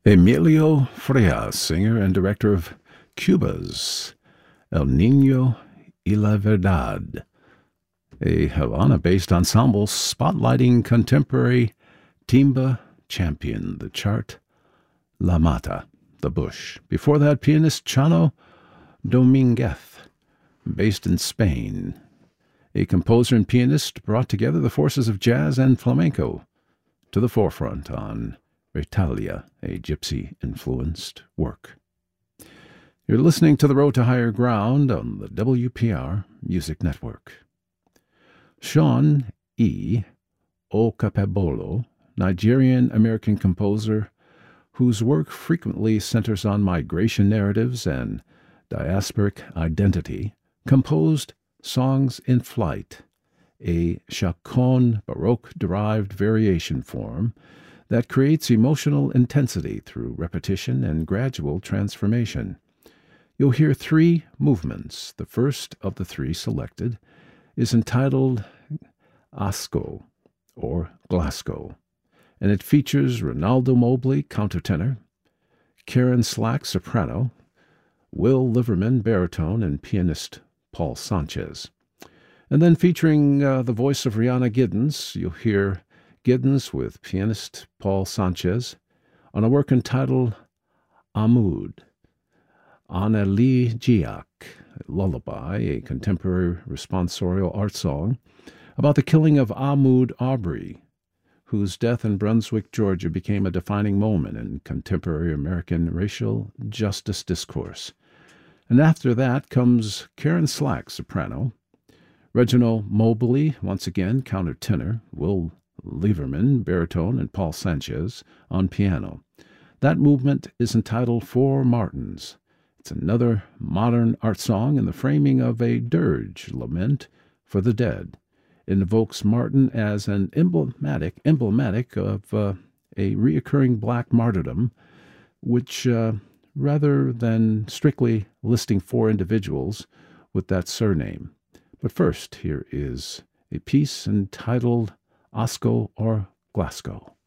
Emilio Frias, singer and director of Cuba's El Niño y la Verdad, a Havana-based ensemble spotlighting contemporary timba champion, the chart La Mata, the Bush. Before that, pianist Chano Dominguez, based in Spain, a composer and pianist, brought together the forces of jazz and flamenco to the forefront on Retalia, a gypsy-influenced work. You're listening to The Road to Higher Ground on the WPR Music Network. Sean E. Okapebolo, Nigerian-American composer whose work frequently centers on migration narratives and diasporic identity, composed Songs in Flight, a chaconne Baroque-derived variation form that creates emotional intensity through repetition and gradual transformation. You'll hear three movements. The first of the three selected is entitled Asco, or Glasgow, and it features Ronaldo Mobley, countertenor, Karen Slack, soprano, Will Liverman, baritone, and pianist Paul Sanchez. And then featuring the voice of Rihanna Giddens, you'll hear Giddens with pianist Paul Sanchez on a work entitled Amud, An Elegiac Lullaby, a contemporary responsorial art song about the killing of Ahmaud Arbery, whose death in Brunswick, Georgia, became a defining moment in contemporary American racial justice discourse. And after that comes Karen Slack, soprano, Reginald Mobley, once again, countertenor, Will Lieberman, baritone, and Paul Sanchez on piano. That movement is entitled Four Martins. It's another modern art song in the framing of a dirge lament for the dead. It invokes Martin as an emblematic of a reoccurring black martyrdom, which, rather than strictly listing four individuals with that surname. But first, here is a piece entitled Asco or Glasgow.